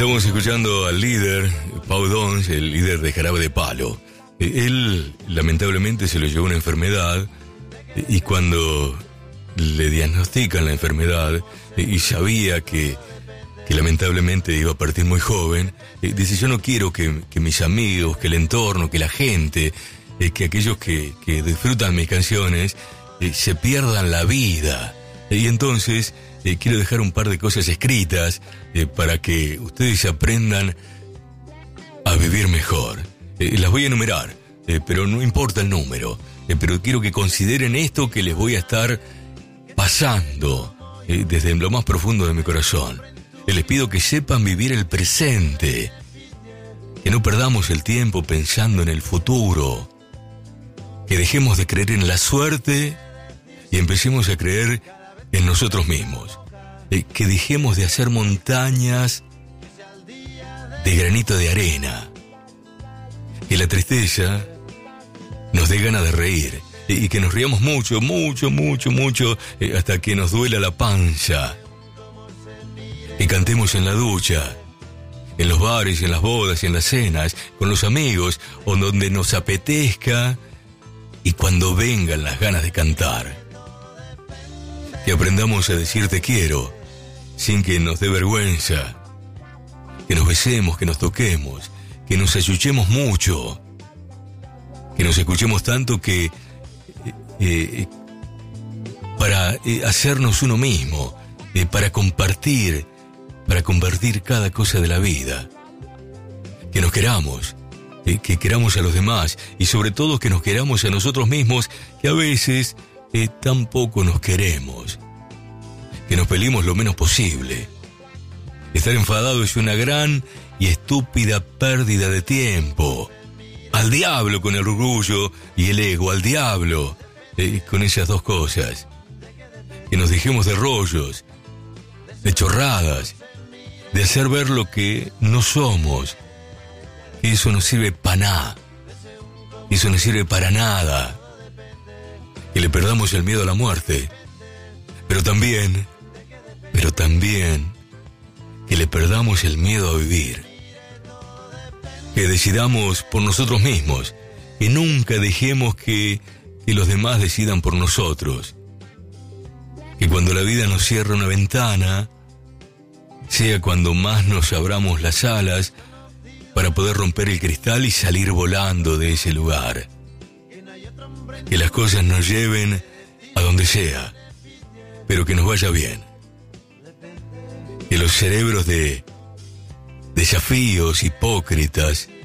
Estamos escuchando al líder, Pau Donz, el líder de Jarabe de Palo. Él, lamentablemente, se lo llevó una enfermedad y cuando le diagnostican la enfermedad y sabía que lamentablemente iba a partir muy joven, dice: yo no quiero que mis amigos, que el entorno, que la gente, que aquellos que disfrutan mis canciones se pierdan la vida. Y entonces quiero dejar un par de cosas escritas para que ustedes aprendan a vivir mejor. Las voy a enumerar, pero no importa el número, pero quiero que consideren esto que les voy a estar pasando desde lo más profundo de mi corazón. Les pido que sepan vivir el presente, que no perdamos el tiempo pensando en el futuro, que dejemos de creer en la suerte y empecemos a creer en nosotros mismos, que dejemos de hacer montañas de granito de arena, que la tristeza nos dé ganas de reír y que nos riamos mucho, hasta que nos duela la panza, que cantemos en la ducha, en los bares, en las bodas, en las cenas, con los amigos o donde nos apetezca y cuando vengan las ganas de cantar. Que aprendamos a decir te quiero sin que nos dé vergüenza, que nos besemos, que nos toquemos, que nos achuchemos mucho, que nos escuchemos tanto que para hacernos uno mismo, para compartir cada cosa de la vida, que nos queramos, que queramos a los demás y sobre todo que nos queramos a nosotros mismos, que a veces tampoco nos queremos, que nos peleemos lo menos posible. Estar enfadado es una gran y estúpida pérdida de tiempo. Al diablo con el orgullo y el ego, al diablo con esas dos cosas. Que nos dejemos de rollos, de chorradas, de hacer ver lo que no somos. Que eso no sirve para nada. Eso no sirve para nada. Que le perdamos el miedo a la muerte. Pero también que le perdamos el miedo a vivir. Que decidamos por nosotros mismos. Que nunca dejemos que los demás decidan por nosotros. Que cuando la vida nos cierra una ventana, sea cuando más nos abramos las alas para poder romper el cristal y salir volando de ese lugar. Que las cosas nos lleven a donde sea, pero que nos vaya bien. Que los cerebros de desafíos hipócritas